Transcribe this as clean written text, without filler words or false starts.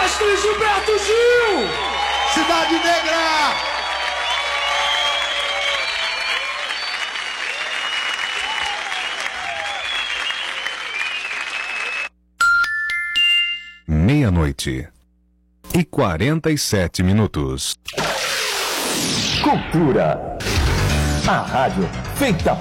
Mestre Gilberto Gil! Cidade Negra! Meia-noite e 47 minutos. Cultura. A rádio feita